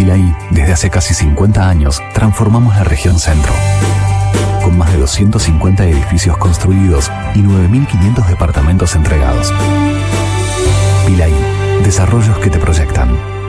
Pilaí, desde hace casi 50 años, transformamos la región centro. Con más de 250 edificios construidos y 9.500 departamentos entregados. Pilaí, desarrollos que te proyectan.